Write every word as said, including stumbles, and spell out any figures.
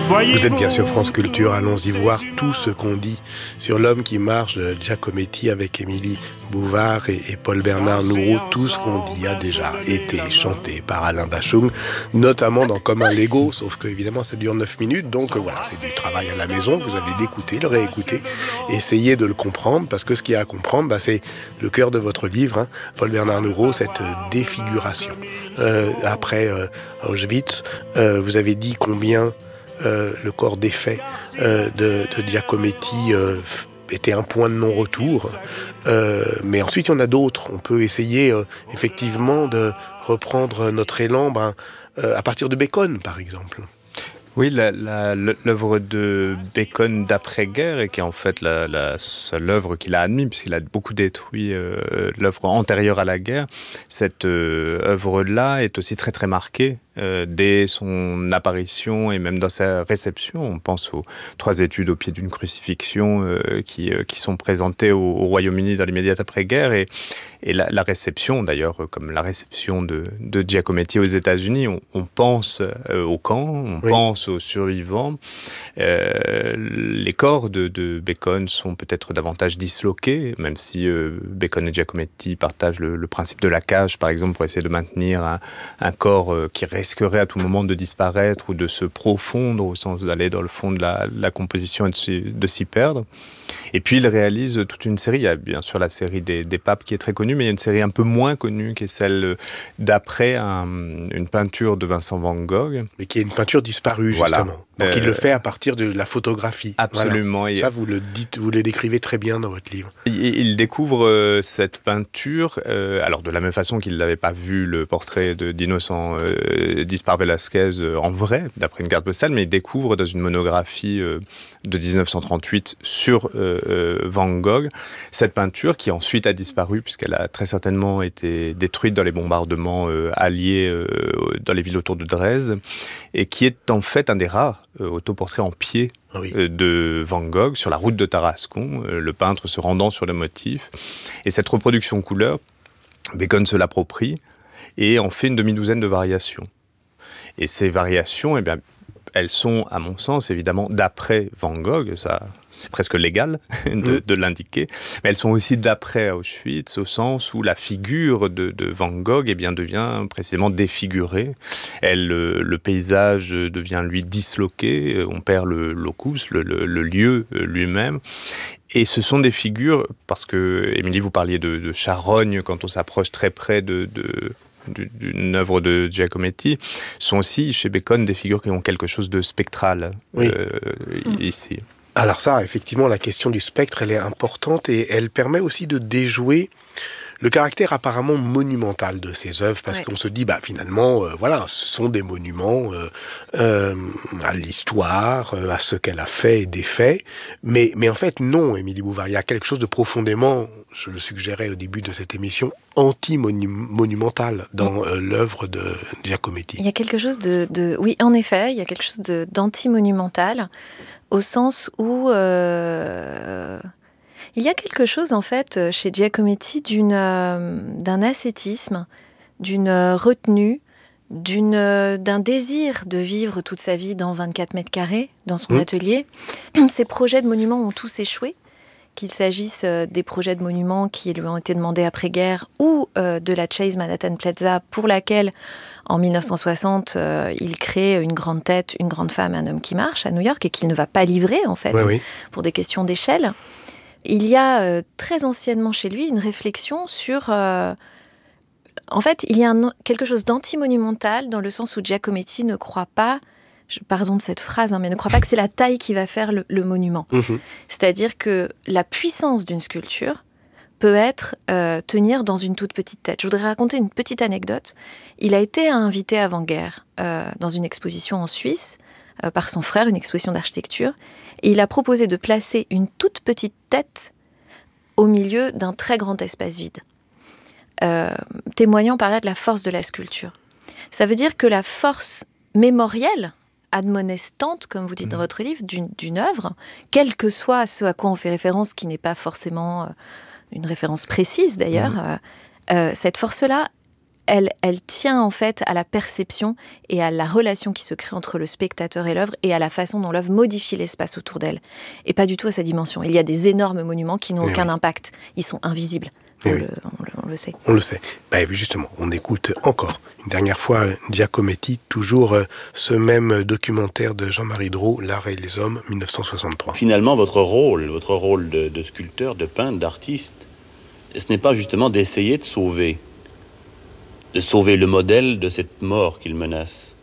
Vous êtes bien sur France Culture, allons-y voir tout ce qu'on dit sur L'homme qui marche de Giacometti avec Émilie Bouvard et, et Paul-Bernard Nourreau. Tout ce qu'on dit a déjà été chanté par Alain Bachung, notamment dans Comme un Lego, sauf que évidemment ça dure neuf minutes, donc voilà, c'est du travail à la maison, vous allez l'écouter, le réécouter, essayer de le comprendre, parce que ce qu'il y a à comprendre, bah, c'est le cœur de votre livre, hein, Paul-Bernard Nourreau, cette défiguration. Euh, après euh, Auschwitz, euh, vous avez dit combien Euh, le corps défait euh, de, de Giacometti euh, était un point de non-retour. Euh, mais ensuite, il y en a d'autres. On peut essayer euh, effectivement de reprendre notre élan ben, euh, à partir de Bacon, par exemple. Oui, la, la, l'œuvre de Bacon d'après-guerre, et qui est en fait la, la seule œuvre qu'il a admise, puisqu'il a beaucoup détruit euh, l'œuvre antérieure à la guerre, cette euh, œuvre-là est aussi très très marquée euh, dès son apparition et même dans sa réception. On pense aux trois études au pied d'une crucifixion euh, qui, euh, qui sont présentées au, au Royaume-Uni dans l'immédiate après-guerre, et, et la, la réception, d'ailleurs, comme la réception de, de Giacometti aux États-Unis, on, on pense euh, au camp, on oui. pense aux survivants. Euh, les corps de, de Bacon sont peut-être davantage disloqués, même si euh, Bacon et Giacometti partagent le, le principe de la cage, par exemple, pour essayer de maintenir un, un corps euh, qui risquerait à tout moment de disparaître ou de se profondre, au sens d'aller dans le fond de la, la composition et de s'y, de s'y perdre. Et puis il réalise toute une série. Il y a bien sûr la série des, des papes qui est très connue, mais il y a une série un peu moins connue qui est celle d'après un, une peinture de Vincent Van Gogh. Mais qui est une peinture disparue, voilà. justement. Donc euh, il le fait à partir de la photographie. Absolument. Voilà. Ça, vous le dites, vous le décrivez très bien dans votre livre. Il, il découvre euh, cette peinture, euh, alors de la même façon qu'il n'avait pas vu le portrait de, d'Innocent euh, Dispar Velasquez euh, en vrai, d'après une carte postale, mais il découvre dans une monographie euh, de dix-neuf cent trente-huit sur euh, euh, Van Gogh cette peinture qui ensuite a disparu puisqu'elle a très certainement été détruite dans les bombardements euh, alliés euh, dans les villes autour de Dresde, et qui est en fait un des rares euh, autoportraits en pied oui. euh, de Van Gogh sur la route de Tarascon, euh, le peintre se rendant sur le motif. Et cette reproduction couleur, Bacon se l'approprie et en fait une demi-douzaine de variations. Et ces variations, eh bien, elles sont, à mon sens, évidemment, d'après Van Gogh, ça, c'est presque légal de, de l'indiquer, mais elles sont aussi d'après Auschwitz, au sens où la figure de, de Van Gogh eh bien, devient précisément défigurée. Elle, le, le paysage devient, lui, disloqué, on perd le locus, le, le, le lieu lui-même. Et ce sont des figures, parce que, Émilie, vous parliez de, de charogne quand on s'approche très près de... de d'une œuvre de Giacometti, sont aussi chez Bacon des figures qui ont quelque chose de spectral oui. euh, mmh. ici. Alors ça, effectivement, la question du spectre, elle est importante et elle permet aussi de déjouer le caractère apparemment monumental de ces œuvres, parce ouais. qu'on se dit, bah finalement, euh, voilà, ce sont des monuments euh, euh, à l'histoire, euh, à ce qu'elle a fait et défait, mais, mais en fait, non, Émilie Bouvard, il y a quelque chose de profondément, je le suggérais au début de cette émission, anti-monumental dans euh, l'œuvre de Giacometti. Il y a quelque chose de, de... Oui, en effet, il y a quelque chose de, d'anti-monumental, au sens où... Euh... Il y a quelque chose, en fait, chez Giacometti d'une, euh, d'un ascétisme, d'une retenue, d'une, euh, d'un désir de vivre toute sa vie dans vingt-quatre mètres carrés, dans son mmh. atelier. Ces projets de monuments ont tous échoué, qu'il s'agisse euh, des projets de monuments qui lui ont été demandés après-guerre ou euh, de la Chase Manhattan Plaza, pour laquelle, en dix-neuf cent soixante, euh, il crée une grande tête, une grande femme, un homme qui marche à New York, et qu'il ne va pas livrer, en fait, oui, oui. pour des questions d'échelle. Il y a euh, très anciennement chez lui une réflexion sur... Euh, en fait, il y a un, quelque chose d'anti-monumental dans le sens où Giacometti ne croit pas, je, pardon de cette phrase, hein, mais ne croit pas que c'est la taille qui va faire le, le monument. Mmh. C'est-à-dire que la puissance d'une sculpture peut être euh, tenir dans une toute petite tête. Je voudrais raconter une petite anecdote. Il a été invité avant-guerre euh, dans une exposition en Suisse, euh, par son frère, une exposition d'architecture, et il a proposé de placer une toute petite tête au milieu d'un très grand espace vide, euh, témoignant par là de la force de la sculpture. Ça veut dire que la force mémorielle, admonestante, comme vous dites mmh. dans votre livre, d'une, d'une œuvre, quel que soit ce à quoi on fait référence, qui n'est pas forcément euh, une référence précise d'ailleurs, mmh. euh, euh, cette force-là, elle, elle tient en fait à la perception et à la relation qui se crée entre le spectateur et l'œuvre et à la façon dont l'œuvre modifie l'espace autour d'elle. Et pas du tout à sa dimension. Il y a des énormes monuments qui n'ont Et aucun oui. impact. Ils sont invisibles. On, Oui. le, on, le, on le sait. On le sait. Bah, justement, on écoute encore une dernière fois Giacometti, toujours euh, ce même documentaire de Jean-Marie Drault, L'art et les hommes, mille neuf cent soixante-trois. Finalement, votre rôle, votre rôle de, de sculpteur, de peintre, d'artiste, ce n'est pas justement d'essayer de sauver, de sauver le modèle de cette mort qu'il menace.